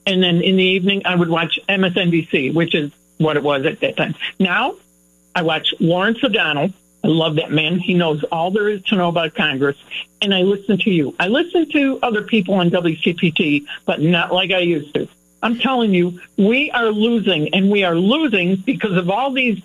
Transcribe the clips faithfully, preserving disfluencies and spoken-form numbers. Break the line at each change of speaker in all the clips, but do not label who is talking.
And then in the evening, I would watch M S N B C, which is what it was at that time. Now, I watch Lawrence O'Donnell. I love that man. He knows all there is to know about Congress. And I listen to you. I listen to other people on W C P T, but not like I used to. I'm telling you, we are losing, and we are losing because of all these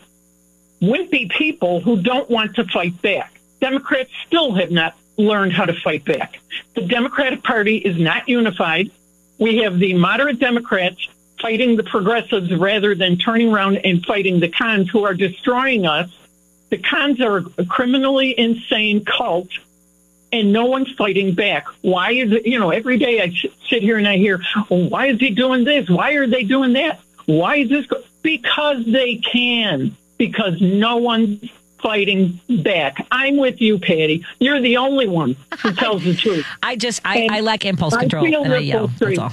wimpy people who don't want to fight back. Democrats still have not learned how to fight back. The Democratic Party is not unified. We have the moderate Democrats fighting the progressives rather than turning around and fighting the cons who are destroying us. The cons are a criminally insane cult, and no one's fighting back. Why is it, you know, every day I sit here and I hear, well, why is he doing this? Why are they doing that? Why is this? Go-? Because they can, because no one's fighting back. I'm with you, Patty. You're the only one who tells the truth.
I just, I, I lack impulse control, I and I yell. That's all.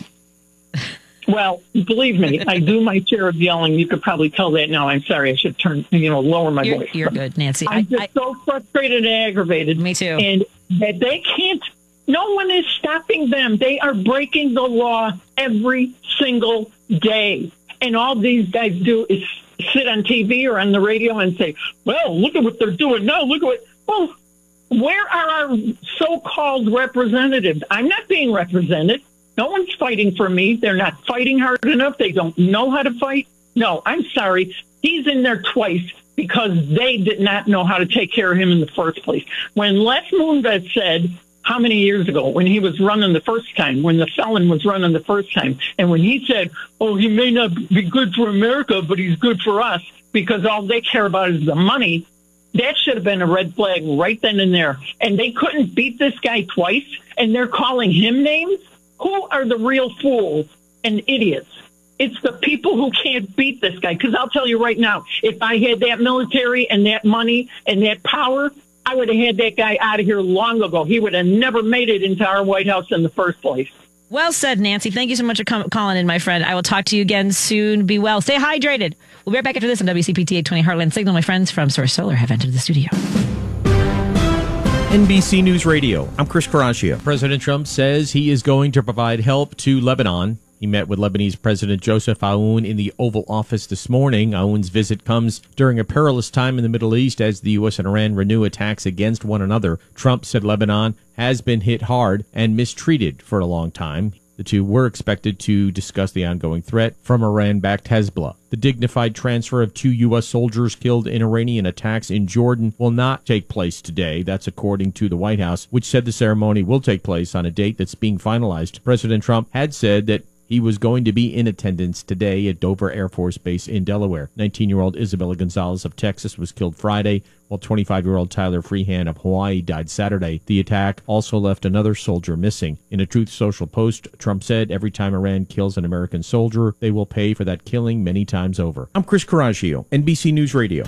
Well, believe me, I do my share of yelling. You could probably tell that now. I'm sorry. I should turn, you know, lower my
you're,
voice.
You're good, Nancy.
I'm
I,
just
I,
so frustrated and aggravated.
Me too.
And that they can't, no one is stopping them. They are breaking the law every single day. And all these guys do is sit on T V or on the radio and say, well, look at what they're doing now. Look at what, well, where are our so-called representatives? I'm not being represented. No one's fighting for me. They're not fighting hard enough. They don't know how to fight. No, I'm sorry. He's in there twice because they did not know how to take care of him in the first place. When Les Moonves said, how many years ago, when he was running the first time, when the felon was running the first time, and when he said, oh, he may not be good for America, but he's good for us because all they care about is the money, that should have been a red flag right then and there. And they couldn't beat this guy twice, and they're calling him names? Who are the real fools and idiots? It's the people who can't beat this guy. Because I'll tell you right now, if I had that military and that money and that power, I would have had that guy out of here long ago. He would have never made it into our White House in the first place.
Well said, Nancy. Thank you so much for com- calling in, my friend. I will talk to you again soon. Be well. Stay hydrated. We'll be right back after this on W C P T eight twenty Heartland Signal. My friends from Source Solar have entered the studio.
N B C News Radio. I'm Chris Caraccia. President Trump says he is going to provide help to Lebanon. He met with Lebanese President Joseph Aoun in the Oval Office this morning. Aoun's visit comes during a perilous time in the Middle East as the U S and Iran renew attacks against one another. Trump said Lebanon has been hit hard and mistreated for a long time. The two were expected to discuss the ongoing threat from Iran-backed Hezbollah. The dignified transfer of two U S soldiers killed in Iranian attacks in Jordan will not take place today. That's according to the White House, which said the ceremony will take place on a date that's being finalized. President Trump had said that he was going to be in attendance today at Dover Air Force Base in Delaware. nineteen-year-old Isabella Gonzalez of Texas was killed Friday, while twenty-five-year-old Tyler Freehan of Hawaii died Saturday. The attack also left another soldier missing. In a Truth Social post, Trump said every time Iran kills an American soldier, they will pay for that killing many times over. I'm Chris Caraccio, N B C News Radio.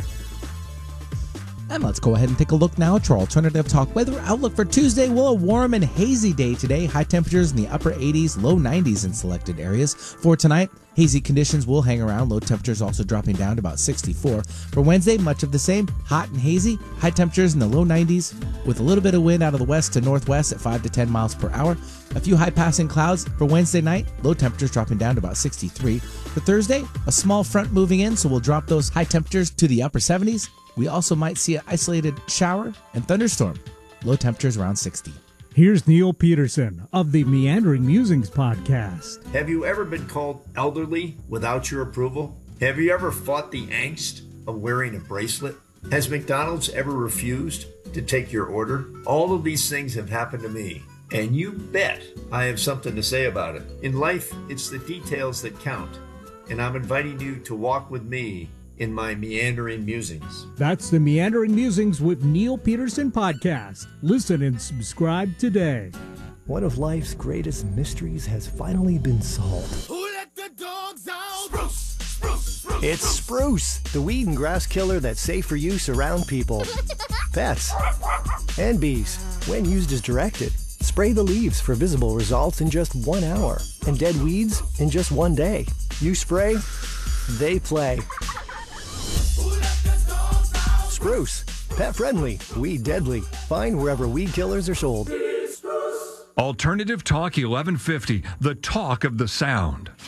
And let's go ahead and take a look now at our alternative talk weather outlook for Tuesday. Well, a warm and hazy day today. High temperatures in the upper eighties, low nineties in selected areas. For tonight, hazy conditions will hang around. Low temperatures also dropping down to about sixty-four. For Wednesday, much of the same. Hot and hazy. High temperatures in the low nineties with a little bit of wind out of the west to northwest at five to ten miles per hour. A few high passing clouds for Wednesday night. Low temperatures dropping down to about sixty-three. For Thursday, a small front moving in, so we'll drop those high temperatures to the upper seventies. We also might see an isolated shower and thunderstorm. Low temperatures around sixty.
Here's Neil Peterson of the Meandering Musings podcast.
Have you ever been called elderly without your approval? Have you ever fought the angst of wearing a bracelet? Has McDonald's ever refused to take your order? All of these things have happened to me, and you bet I have something to say about it. In life, it's the details that count, and I'm inviting you to walk with me in my Meandering Musings.
That's the Meandering Musings with Neil Peterson podcast. Listen and subscribe today.
One of life's greatest mysteries has finally been solved.
Who let the dogs out? Spruce, spruce, spruce,
it's Spruce, the weed and grass killer that's safe for use around people, pets, and bees when used as directed. Spray the leaves for visible results in just one hour and dead weeds in just one day. You spray, they play. Spruce, pet friendly, weed deadly. Find wherever weed killers are sold.
Alternative Talk eleven fifty, the talk of the sound.